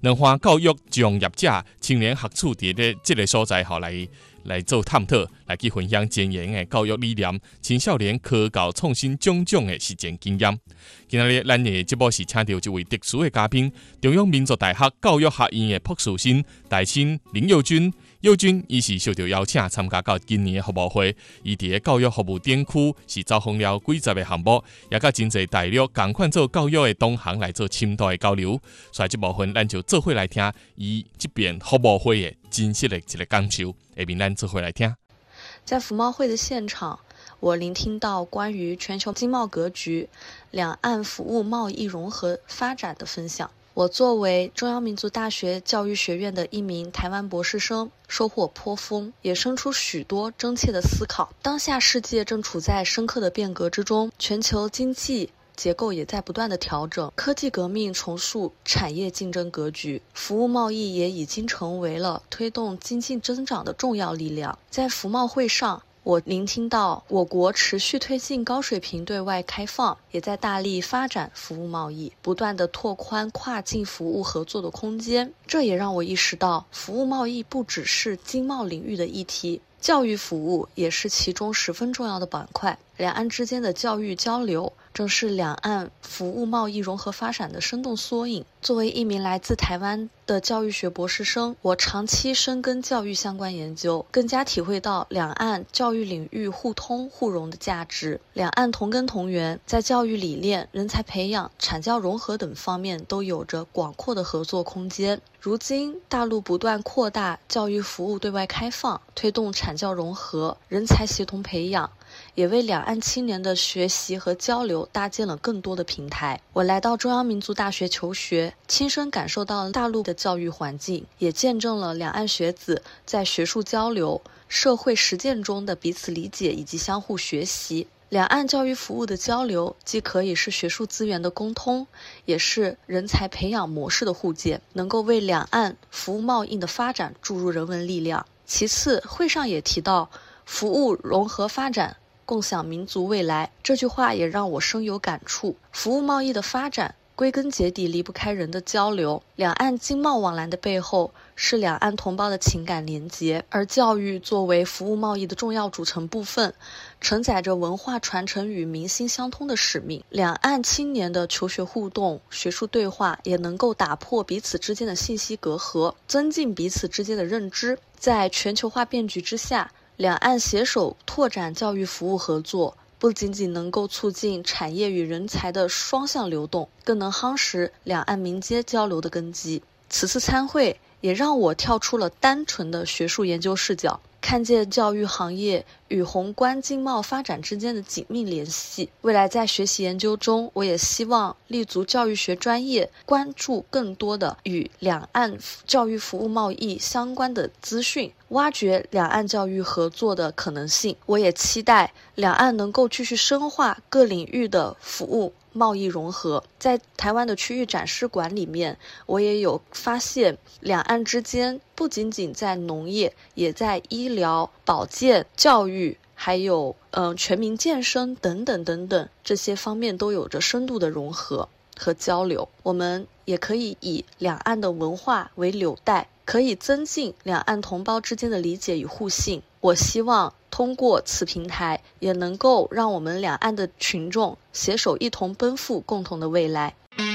两方教育从业者、青年学处伫咧这个所在来做探讨，来去分享前沿的教育理念、青少年科教创新种种的实践经验。今日咱的节目是请到一位特殊的嘉宾，中央民族大学教育学院的博士生大生林佑君。佑君伊是受到邀请参加到今年的服务会，伊伫个教育服务展区是走访了几十个项目，也甲真侪大陆共款做教育的同行来做深度的交流。所以这部分咱就做伙来听伊这边服务会的真实的一个感受。下面咱做伙来听。 在服贸会的现场，我聆听到关于全球经贸格局、两岸服务贸易融合发展的分享。我作为中央民族大学教育学院的一名台湾博士生，收获颇丰，也生出许多真切的思考。当下世界正处在深刻的变革之中，全球经济结构也在不断的调整，科技革命重塑产业竞争格局，服务贸易也已经成为了推动经济增长的重要力量。在服贸会上，我聆听到我国持续推进高水平对外开放，也在大力发展服务贸易，不断地拓宽跨境服务合作的空间。这也让我意识到，服务贸易不只是经贸领域的议题，教育服务也是其中十分重要的板块。两岸之间的教育交流正是两岸服务贸易融合发展的生动缩影。作为一名来自台湾的教育学博士生，我长期深耕教育相关研究，更加体会到两岸教育领域互通互融的价值。两岸同根同源，在教育理念、人才培养、产教融合等方面都有着广阔的合作空间。如今，大陆不断扩大教育服务对外开放，推动产教融合、人才协同培养，也为两岸青年的学习和交流搭建了更多的平台。我来到中央民族大学求学，亲身感受到大陆的教育环境，也见证了两岸学子在学术交流、社会实践中的彼此理解以及相互学习。两岸教育服务的交流，既可以是学术资源的沟通，也是人才培养模式的互鉴，能够为两岸服务贸易的发展注入人文力量。其次，会上也提到服务融合发展，共享民族未来，这句话也让我深有感触。服务贸易的发展归根结底离不开人的交流，两岸经贸往来的背后是两岸同胞的情感连结，而教育作为服务贸易的重要组成部分，承载着文化传承与民心相通的使命。两岸青年的求学互动、学术对话也能够打破彼此之间的信息隔阂，增进彼此之间的认知。在全球化变局之下，两岸携手拓展教育服务合作，不仅仅能够促进产业与人才的双向流动，更能夯实两岸民间交流的根基。此次参会也让我跳出了单纯的学术研究视角，看见教育行业与宏观经贸发展之间的紧密联系。未来在学习研究中，我也希望立足教育学专业，关注更多的与两岸教育服务贸易相关的资讯，挖掘两岸教育合作的可能性。我也期待两岸能够继续深化各领域的服务贸易融合。在台湾的区域展示馆里面，我也有发现两岸之间不仅仅在农业，也在医疗、保健、教育，还有全民健身等等等等这些方面都有着深度的融合和交流。我们也可以以两岸的文化为纽带，可以增进两岸同胞之间的理解与互信。我希望通过此平台，也能够让我们两岸的群众携手一同奔赴共同的未来。